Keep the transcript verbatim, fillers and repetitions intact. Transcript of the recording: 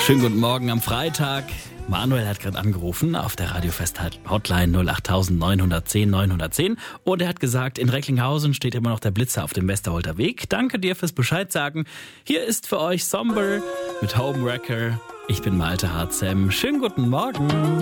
Schönen guten Morgen am Freitag. Manuel hat gerade angerufen auf der Radiofest-Hotline null acht neun eins null neun eins null und er hat gesagt, in Recklinghausen steht immer noch der Blitzer auf dem Westerholter Weg. Danke dir fürs Bescheid sagen. Hier ist für euch Somber mit Homewrecker. Ich bin Malte Harzem. Schönen guten Morgen.